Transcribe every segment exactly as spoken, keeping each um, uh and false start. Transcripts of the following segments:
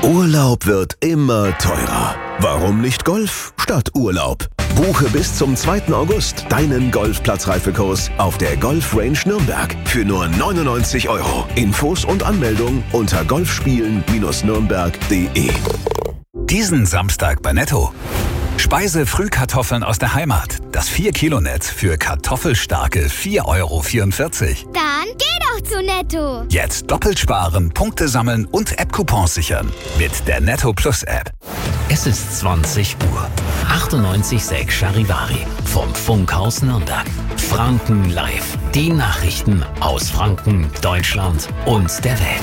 Urlaub wird immer teurer. Warum nicht Golf statt Urlaub? Buche bis zum zweiten August deinen Golfplatzreifekurs auf der Golf Range Nürnberg für nur neunundneunzig Euro. Infos und Anmeldung unter golfspielen nürnberg punkt de. Diesen Samstag bei Netto. Speise-Frühkartoffeln aus der Heimat. Das vier Kilo Netz für kartoffelstarke vier Euro vierundvierzig. Dann geh doch zu Netto. Jetzt doppelt sparen, Punkte sammeln und App-Coupons sichern. Mit der Netto Plus App. Es ist zwanzig Uhr. achtundneunzig Komma sechs Charivari vom Funkhaus Nürnberg. Franken live. Die Nachrichten aus Franken, Deutschland und der Welt.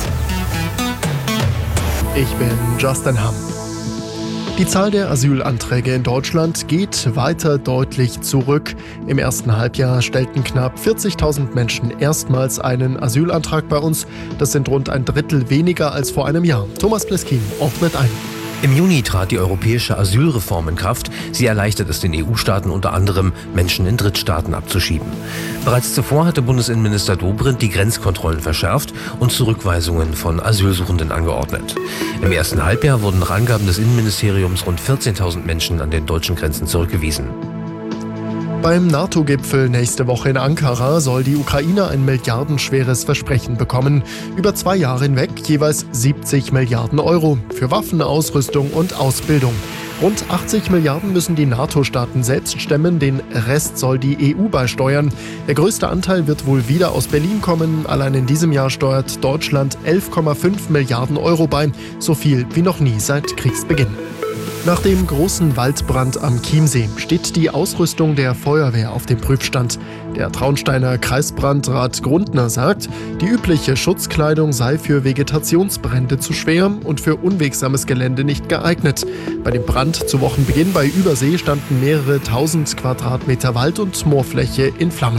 Ich bin Justin Hamm. Die Zahl der Asylanträge in Deutschland geht weiter deutlich zurück. Im ersten Halbjahr stellten knapp vierzigtausend Menschen erstmals einen Asylantrag bei uns. Das sind rund ein Drittel weniger als vor einem Jahr. Thomas Pleskin ordnet ein. Im Juni trat die europäische Asylreform in Kraft. Sie erleichtert es den E U-Staaten unter anderem, Menschen in Drittstaaten abzuschieben. Bereits zuvor hatte Bundesinnenminister Dobrindt die Grenzkontrollen verschärft und Zurückweisungen von Asylsuchenden angeordnet. Im ersten Halbjahr wurden nach Angaben des Innenministeriums rund vierzehntausend Menschen an den deutschen Grenzen zurückgewiesen. Beim NATO-Gipfel nächste Woche in Ankara soll die Ukraine ein milliardenschweres Versprechen bekommen. Über zwei Jahre hinweg jeweils siebzig Milliarden Euro für Waffen, Ausrüstung und Ausbildung. Rund achtzig Milliarden müssen die NATO-Staaten selbst stemmen, den Rest soll die E U beisteuern. Der größte Anteil wird wohl wieder aus Berlin kommen. Allein in diesem Jahr steuert Deutschland elf Komma fünf Milliarden Euro bei, so viel wie noch nie seit Kriegsbeginn. Nach dem großen Waldbrand am Chiemsee steht die Ausrüstung der Feuerwehr auf dem Prüfstand. Der Traunsteiner Kreisbrandrat Grundner sagt, die übliche Schutzkleidung sei für Vegetationsbrände zu schwer und für unwegsames Gelände nicht geeignet. Bei dem Brand zu Wochenbeginn bei Übersee standen mehrere tausend Quadratmeter Wald und Moorfläche in Flammen.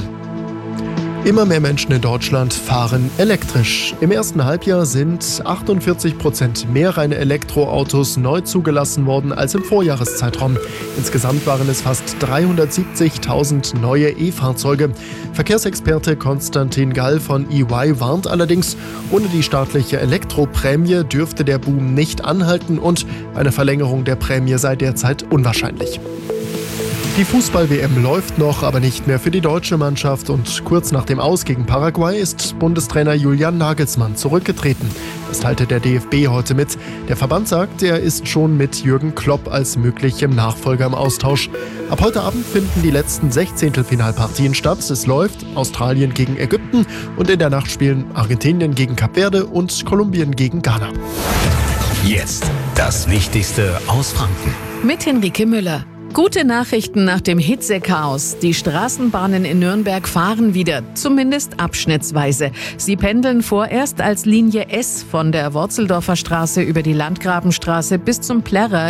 Immer mehr Menschen in Deutschland fahren elektrisch. Im ersten Halbjahr sind achtundvierzig Prozent mehr reine Elektroautos neu zugelassen worden als im Vorjahreszeitraum. Insgesamt waren es fast dreihundertsiebzigtausend neue E-Fahrzeuge. Verkehrsexperte Konstantin Gall von E Y warnt allerdings, ohne die staatliche Elektroprämie dürfte der Boom nicht anhalten und eine Verlängerung der Prämie sei derzeit unwahrscheinlich. Die Fußball-W M läuft noch, aber nicht mehr für die deutsche Mannschaft. Und kurz nach dem Aus gegen Paraguay ist Bundestrainer Julian Nagelsmann zurückgetreten. Das teilte der D F B heute mit. Der Verband sagt, er ist schon mit Jürgen Klopp als möglichem Nachfolger im Austausch. Ab heute Abend finden die letzten Sechzehntelfinalpartien statt. Es läuft Australien gegen Ägypten und in der Nacht spielen Argentinien gegen Kap Verde und Kolumbien gegen Ghana. Jetzt das Wichtigste aus Franken. Mit Henrike Müller. Gute Nachrichten nach dem Hitzechaos. Die Straßenbahnen in Nürnberg fahren wieder, zumindest abschnittsweise. Sie pendeln vorerst als Linie S von der Worzeldorfer Straße über die Landgrabenstraße bis zum Plärrer